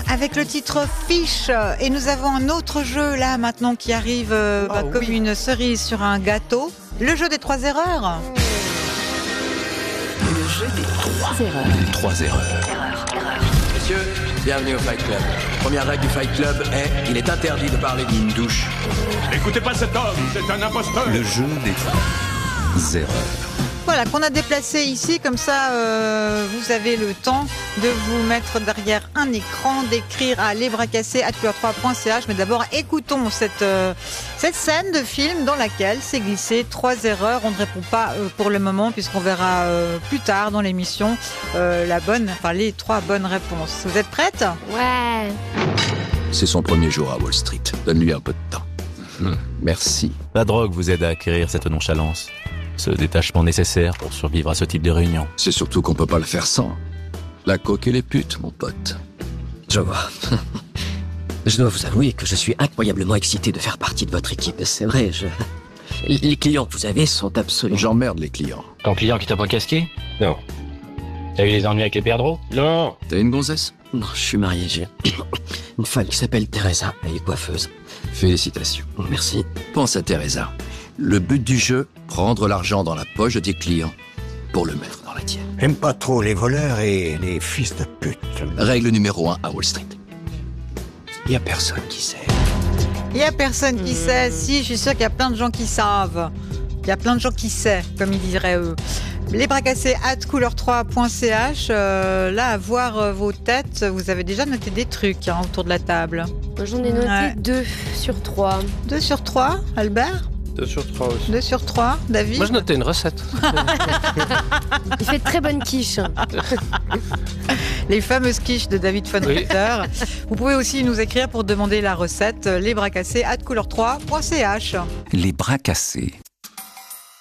avec le titre Fiche. Et nous avons un autre jeu là maintenant qui arrive comme une cerise sur un gâteau. Le jeu des 3 erreurs. Le jeu des 3 erreurs. Les 3 erreurs. Messieurs, bienvenue au Fight Club. Première règle du Fight Club est il est interdit de parler d'une douche. N'écoutez pas cet homme, c'est un imposteur. Le jeu des 3 erreurs. Voilà, qu'on a déplacé ici, comme ça vous avez le temps de vous mettre derrière un écran, d'écrire à lesbrascassés@couleur3.ch. Mais d'abord, écoutons cette scène de film dans laquelle s'est glissé 3 erreurs. On ne répond pas pour le moment, puisqu'on verra plus tard dans l'émission les 3 bonnes réponses. Vous êtes prêtes ? Ouais. C'est son premier jour à Wall Street. Donne-lui un peu de temps. Merci. La drogue vous aide à acquérir cette nonchalance, ce détachement nécessaire pour survivre à ce type de réunion. C'est surtout qu'on peut pas le faire sans. La coque et les putes, mon pote. Je vois. Je dois vous avouer que je suis incroyablement excité de faire partie de votre équipe. C'est vrai, les clients que vous avez sont absolument... J'emmerde les clients. Ton client qui t'a pas casqué? Non. T'as eu des ennuis avec les perdreaux? Non. T'as une gonzesse? Non, je suis marié, j'ai une femme qui s'appelle Teresa, elle est coiffeuse. Félicitations. Merci. Pense à Teresa. Le but du jeu, prendre l'argent dans la poche des clients pour le mettre dans la tienne. J'aime pas trop les voleurs et les fils de pute. Règle numéro 1 à Wall Street. Il y a personne qui sait. Il n'y a personne qui sait. Si, je suis sûre qu'il y a plein de gens qui savent. Il y a plein de gens qui savent, comme ils diraient eux. Lesbrascassés@couleur3.ch. Là, à voir vos têtes, vous avez déjà noté des trucs autour de la table. J'en ai noté 2 sur 3. 2 sur 3, Albert ? 2 sur 3 aussi. 2 sur 3, David ? Moi, je notais une recette. Il fait de très bonne quiche. Les fameuses quiches de David von Ritter. Vous pouvez aussi nous écrire pour demander la recette. Lesbrascassés@couleur3.ch. Les bras cassés.